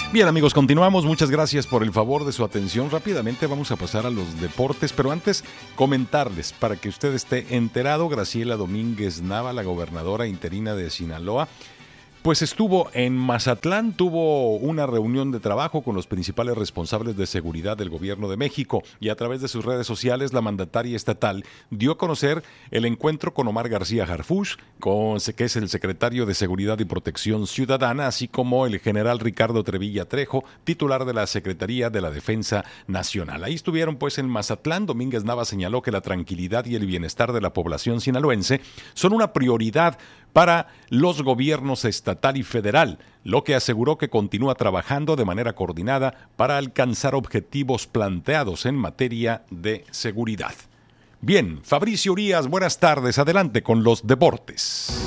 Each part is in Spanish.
Bien, amigos, continuamos. Muchas gracias por el favor de su atención. Rápidamente vamos a pasar a los deportes, pero antes comentarles, para que usted esté enterado, Graciela Domínguez Nava, la gobernadora interina de Sinaloa, pues estuvo en Mazatlán, tuvo una reunión de trabajo con los principales responsables de seguridad del gobierno de México y a través de sus redes sociales la mandataria estatal dio a conocer el encuentro con Omar García Harfuch, que es el secretario de Seguridad y Protección Ciudadana, así como el general Ricardo Trevilla Trejo, titular de la Secretaría de la Defensa Nacional. Ahí estuvieron pues en Mazatlán. Domínguez Nava señaló que la tranquilidad y el bienestar de la población sinaloense son una prioridad para los gobiernos estatal y federal, lo que aseguró que continúa trabajando de manera coordinada para alcanzar objetivos planteados en materia de seguridad. Bien, Fabricio Urías, buenas tardes, adelante con los deportes.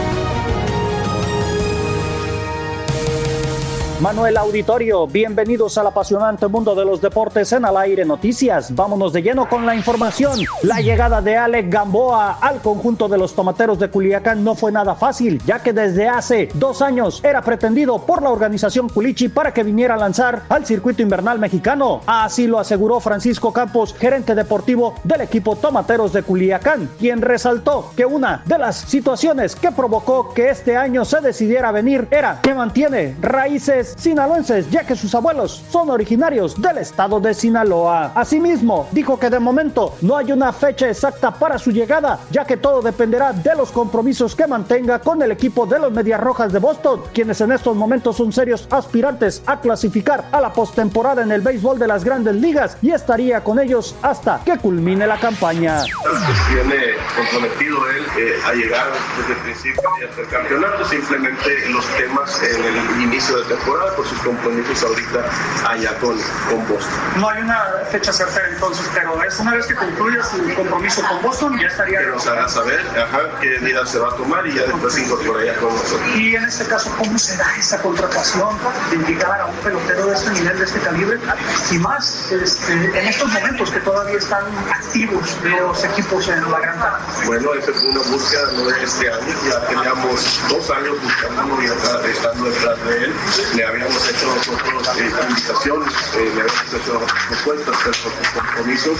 Manuel Auditorio, bienvenidos al apasionante mundo de los deportes en Al Aire Noticias. Vámonos de lleno con la información. La llegada de Alec Gamboa al conjunto de los Tomateros de Culiacán no fue nada fácil, ya que desde hace 2 años era pretendido por la organización Culichi para que viniera a lanzar al circuito invernal mexicano. Así lo aseguró Francisco Campos, gerente deportivo del equipo Tomateros de Culiacán, quien resaltó que una de las situaciones que provocó que este año se decidiera venir era que mantiene raíces sinaloenses, ya que sus abuelos son originarios del estado de Sinaloa. Asimismo, dijo que de momento no hay una fecha exacta para su llegada, ya que todo dependerá de los compromisos que mantenga con el equipo de los Medias Rojas de Boston, quienes en estos momentos son serios aspirantes a clasificar a la postemporada en el béisbol de las Grandes Ligas, y estaría con ellos hasta que culmine la campaña. Viene comprometido él a llegar desde el principio y hasta el campeonato, simplemente los temas en el inicio de temporada por sus compromisos ahorita allá con Boston. No hay una fecha certera entonces, pero es una vez que concluya su compromiso con Boston, ya estaría... Que nos haga saber qué día se va a tomar y ya después se incorporaría con nosotros. Y en este caso, ¿cómo se da esa contratación de llegar a un pelotero de este nivel, de este calibre? Y más en estos momentos que todavía están activos los equipos en la Gran Canaria. Bueno, esa es una búsqueda no de este año, ya teníamos 2 años buscándolo y estando detrás de él. Le habíamos hecho nosotros invitaciones, le habíamos hecho propuestas, pero por sus compromisos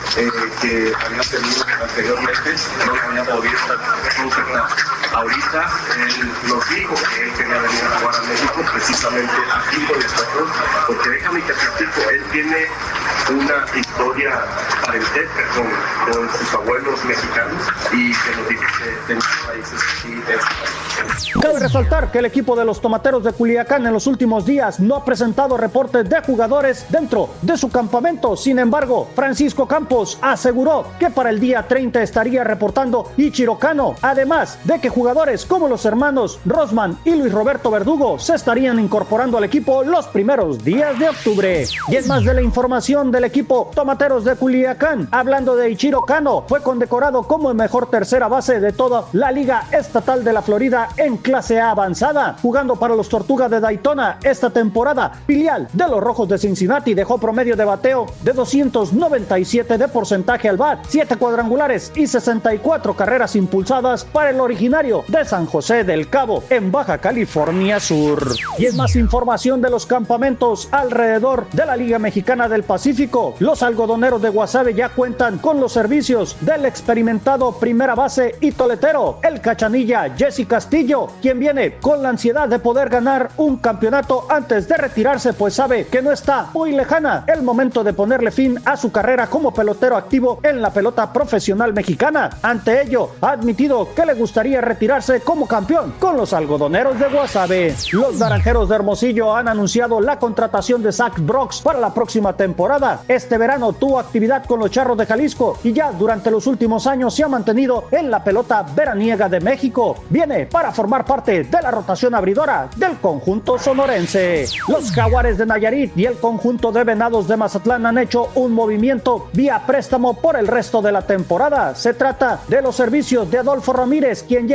que había tenido anteriormente no lo había podido concretar. Ahorita él nos dijo que él quería venir a jugar a México precisamente aquí por nosotros, porque déjame que te explico, él tiene una historia parentesca con sus abuelos mexicanos y que nos dice que tenía raíces aquí. Cabe resaltar que el equipo de los Tomateros de Culiacán en los últimos días no ha presentado reportes de jugadores dentro de su campamento. Sin embargo, Francisco Campos aseguró que para el día 30 estaría reportando Ichiro Kano, además de que jugadores como los hermanos Rosman y Luis Roberto Verdugo se estarían incorporando al equipo los primeros días de octubre. Y en más de la información del equipo Tomateros de Culiacán, hablando de Ichiro Kano, fue condecorado como el mejor tercera base de toda la Liga Estatal de la Florida en clase A avanzada, jugando para los Tortugas de Daytona esta temporada. Filial de los Rojos de Cincinnati, dejó promedio de bateo de 297 de porcentaje al bat, 7 cuadrangulares y 64 carreras impulsadas para el originario de San José del Cabo, en Baja California Sur. Y en más información de los campamentos alrededor de la Liga Mexicana del Pacífico, los algodoneros de Guasave ya cuentan con los servicios del experimentado primera base y toletero, el cachanilla Jesse Castillo, quien viene con la ansiedad de poder ganar un campeonato antes de retirarse, pues sabe que no está muy lejana el momento de ponerle fin a su carrera como pelotero activo en la pelota profesional mexicana. Ante ello, ha admitido que le gustaría retirarse como campeón con los algodoneros de Guasave. Los naranjeros de Hermosillo han anunciado la contratación de Zach Brooks para la próxima temporada. Este verano tuvo actividad con los Charros de Jalisco y ya durante los últimos años se ha mantenido en la pelota veraniega de México. Viene para formar parte de la rotación abridora del conjunto sonorense. Los Jaguares de Nayarit y el conjunto de Venados de Mazatlán han hecho un movimiento vía préstamo por el resto de la temporada. Se trata de los servicios de Adolfo Ramírez, quien llega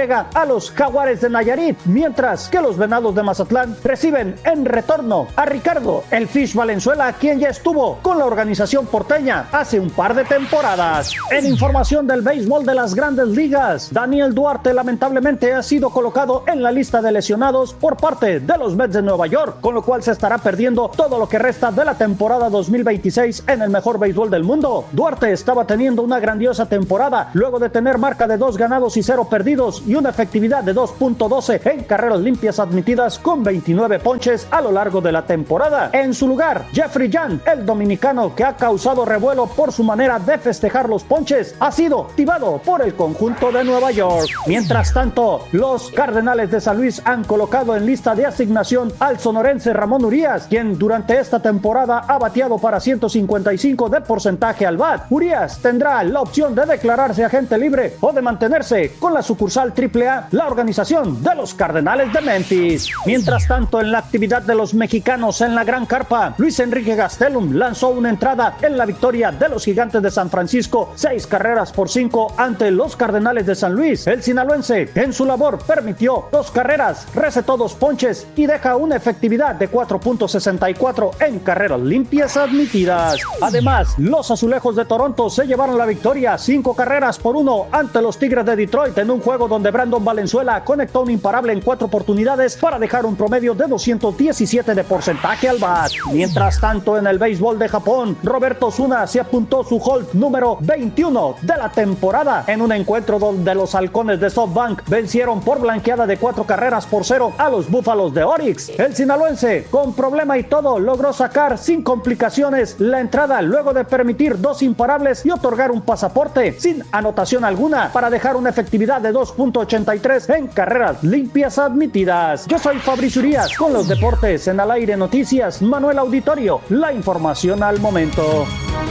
llega a los Jaguares de Nayarit, mientras que los Venados de Mazatlán reciben en retorno a Ricardo el Fish Valenzuela, quien ya estuvo con la organización porteña hace un par de temporadas. En información del béisbol de las Grandes Ligas, Daniel Duarte lamentablemente ha sido colocado en la lista de lesionados por parte de los Mets de Nueva York, con lo cual se estará perdiendo todo lo que resta de la temporada 2026 en el mejor béisbol del mundo. Duarte estaba teniendo una grandiosa temporada luego de tener marca de 2 ganados y 0 perdidos y una efectividad de 2.12 en carreras limpias admitidas con 29 ponches a lo largo de la temporada. En su lugar, Jeffrey Young, el dominicano que ha causado revuelo por su manera de festejar los ponches, ha sido activado por el conjunto de Nueva York. Mientras tanto, los Cardenales de San Luis han colocado en lista de asignación al sonorense Ramón Urias, quien durante esta temporada ha bateado para 155 de porcentaje al bat. Urias tendrá la opción de declararse agente libre o de mantenerse con la sucursal AAA, la organización de los Cardenales de Memphis. Mientras tanto, en la actividad de los mexicanos en la Gran Carpa, Luis Enrique Gastelum lanzó una entrada en la victoria de los Gigantes de San Francisco, 6-5 ante los Cardenales de San Luis. El sinaloense en su labor permitió 2 carreras, recetó 2 ponches y deja una efectividad de 4.64 en carreras limpias admitidas. Además, los Azulejos de Toronto se llevaron la victoria 5-1 ante los Tigres de Detroit en un juego donde Brandon Valenzuela conectó un imparable en 4 oportunidades para dejar un promedio de 217 de porcentaje al bat. Mientras tanto, en el béisbol de Japón, Roberto Osuna se apuntó su hold número 21 de la temporada en un encuentro donde los Halcones de SoftBank vencieron por blanqueada de 4-0 a los Búfalos de Orix. El sinaloense, con problema y todo, logró sacar sin complicaciones la entrada luego de permitir 2 imparables y otorgar un pasaporte sin anotación alguna para dejar una efectividad de 2.83 en carreras limpias admitidas. Yo soy Fabricio Urias con los deportes en Al Aire Noticias. Manuel Auditorio, la información al momento.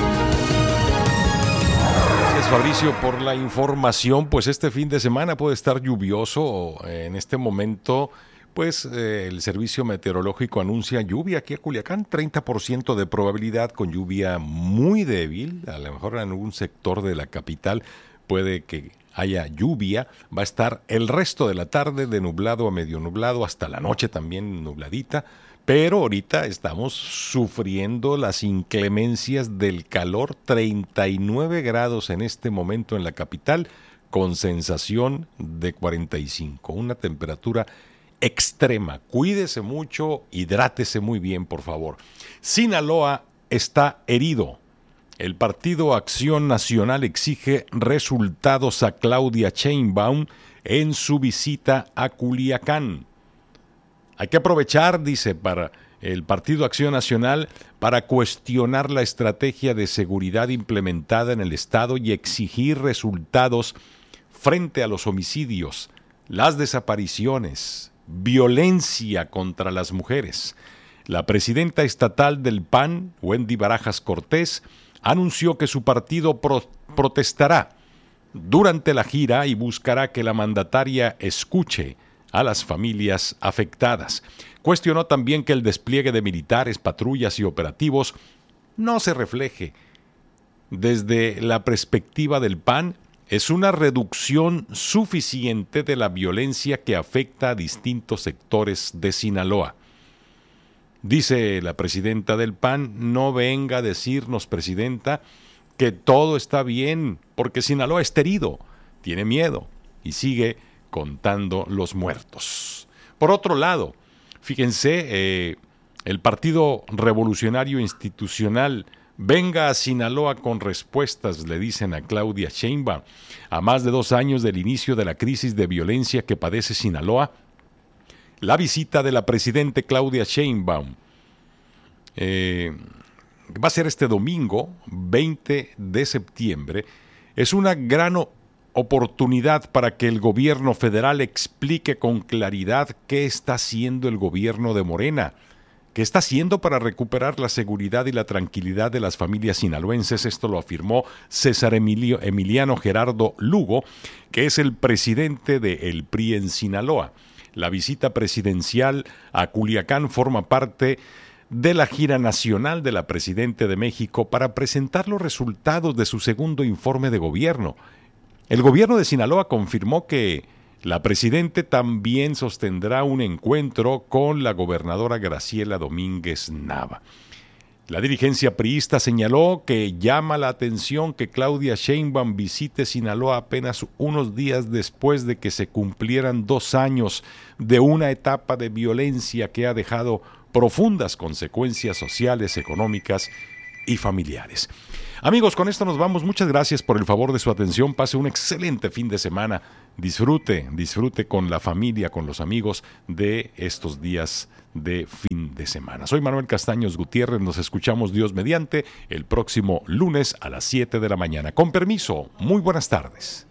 Gracias, Fabricio, por la información. Pues este fin de semana puede estar lluvioso. En este momento, pues el servicio meteorológico anuncia lluvia aquí a Culiacán, 30% de probabilidad con lluvia muy débil. A lo mejor en algún sector de la capital puede que haya lluvia. Va a estar el resto de la tarde de nublado a medio nublado, hasta la noche también nubladita. Pero ahorita estamos sufriendo las inclemencias del calor, 39 grados en este momento en la capital, con sensación de 45, una temperatura extrema. Cuídese mucho, hidrátese muy bien, por favor. Sinaloa está herido. El Partido Acción Nacional exige resultados a Claudia Sheinbaum en su visita a Culiacán. Hay que aprovechar, dice, para el Partido Acción Nacional para cuestionar la estrategia de seguridad implementada en el Estado y exigir resultados frente a los homicidios, las desapariciones, violencia contra las mujeres. La presidenta estatal del PAN, Wendy Barajas Cortés, anunció que su partido protestará durante la gira y buscará que la mandataria escuche a las familias afectadas. Cuestionó también que el despliegue de militares, patrullas y operativos no se refleje desde la perspectiva del PAN. Es una reducción suficiente de la violencia que afecta a distintos sectores de Sinaloa. Dice la presidenta del PAN, no venga a decirnos, presidenta, que todo está bien, porque Sinaloa está herido, tiene miedo y sigue contando los muertos. Por otro lado, fíjense, el Partido Revolucionario Institucional venga a Sinaloa con respuestas, le dicen a Claudia Sheinbaum. A más de 2 años del inicio de la crisis de violencia que padece Sinaloa, la visita de la presidenta Claudia Sheinbaum va a ser este domingo, 20 de septiembre, es una gran oportunidad para que el gobierno federal explique con claridad qué está haciendo el gobierno de Morena, qué está haciendo para recuperar la seguridad y la tranquilidad de las familias sinaloenses. Esto lo afirmó César Emiliano Gerardo Lugo, que es el presidente del PRI en Sinaloa. La visita presidencial a Culiacán forma parte de la gira nacional de la presidenta de México para presentar los resultados de su segundo informe de gobierno. El gobierno de Sinaloa confirmó que La presidenta también sostendrá un encuentro con la gobernadora Graciela Domínguez Nava. La dirigencia priista señaló que llama la atención que Claudia Sheinbaum visite Sinaloa apenas unos días después de que se cumplieran 2 años de una etapa de violencia que ha dejado profundas consecuencias sociales, económicas y familiares. Amigos, con esto nos vamos. Muchas gracias por el favor de su atención. Pase un excelente fin de semana. Disfrute con la familia, con los amigos de estos días de fin de semana. Soy Manuel Castaños Gutiérrez. Nos escuchamos, Dios mediante, el próximo lunes a las 7 de la mañana. Con permiso, muy buenas tardes.